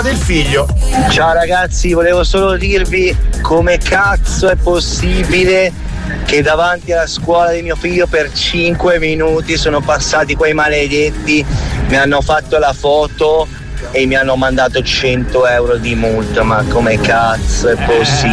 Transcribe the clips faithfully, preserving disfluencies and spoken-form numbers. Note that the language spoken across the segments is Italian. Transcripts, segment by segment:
del figlio. Ciao ragazzi, volevo solo dirvi come cazzo è possibile che davanti alla scuola di mio figlio per cinque minuti sono passati quei maledetti, mi hanno fatto la foto e mi hanno mandato cento euro di multa. Ma come cazzo è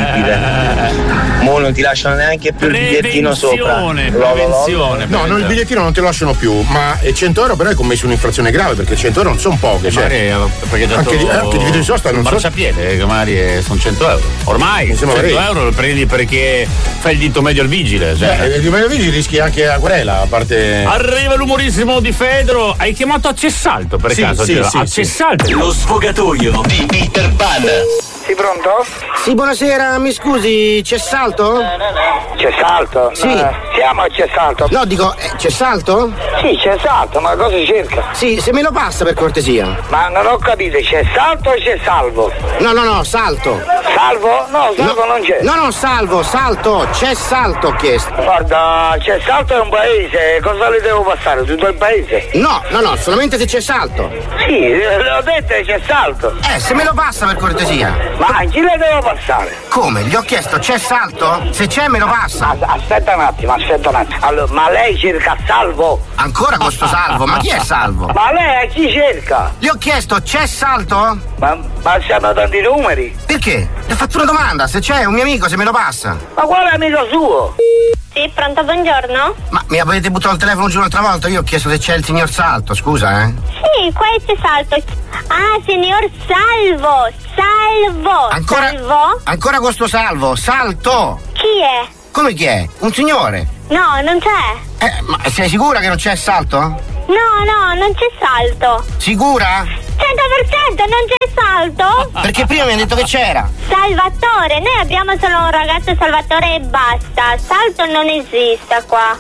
possibile? Mo non ti lasciano neanche più il bigliettino sopra. Prevenzione, no, non il bigliettino non te lo lasciano più, ma cento euro però hai commesso un'infrazione grave, perché cento euro non sono poche, cioè. Magari, perché già anche, di, anche di video di sosta non so. Marciapiede, che magari sono cento euro. Ormai cento euro lo prendi perché fai il dito medio al vigile. Cioè. Eh, il dito medio al vigile rischi anche la querela, a parte. Arriva l'umorissimo di Fedro. Hai chiamato a Cessalto per sì, caso? Sì, sì, a sì. Cessalto. Lo sfogatoio di Peter Pan. Sì, pronto? Sì, buonasera, mi scusi, c'è salto? C'è salto? Sì. Eh, siamo a c'è salto. No, dico, eh, c'è salto? Sì, c'è salto, ma cosa cerca? Sì, se me lo passa per cortesia. Ma non ho capito, c'è salto o c'è salvo? No, no, no, salto. Salvo? No, salvo no, non c'è. No, no, salvo, salto, c'è salto ho chiesto. Guarda, c'è salto è un paese, cosa le devo passare? Tutto il paese? No, no, no, solamente se c'è salto. Sì, l'ho detto che c'è salto. Eh, se me lo passa per cortesia. Ma a chi le devo passare? Come? Gli ho chiesto, c'è salto? Se c'è me lo passa. Aspetta un attimo, aspetta un attimo. Allora, ma lei cerca Salvo? Ancora questo Salvo? Ma chi è Salvo? Ma lei a chi cerca? Gli ho chiesto, c'è salto? Ma, ma siamo tanti numeri? Perché? Le ho fatto una domanda, se c'è un mio amico, se me lo passa. Ma quale amico suo? Sì, pronto, buongiorno? Ma mi avete buttato il telefono giù un'altra volta? Io ho chiesto se c'è il signor Salto, scusa, eh? Sì, qua c'è Salto. Ah, signor Salvo, Salvo. Ancora, Salvo? ancora questo Salvo, Salto. Chi è? Come chi è? Un signore. No, non c'è. Eh, ma sei sicura che non c'è Salto? No, no, non c'è Salto. Sicura? cento per cento non c'è Salto. Perché prima mi hanno detto che c'era. Salvatore, noi abbiamo solo un ragazzo Salvatore e basta. Salto non esiste qua.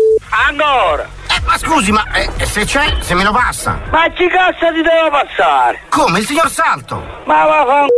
Ancora? Eh, ma scusi, ma eh, se c'è, se me lo passa. Ma chi cazzo ti devo passare? Come? Il signor Salto? Ma va fa un